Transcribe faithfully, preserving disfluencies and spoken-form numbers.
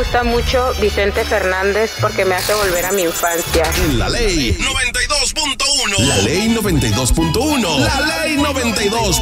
gusta mucho Vicente Fernández porque me hace volver a mi infancia. La Ley noventa y dos punto uno. La Ley noventa y dos punto uno. La Ley noventa y dos.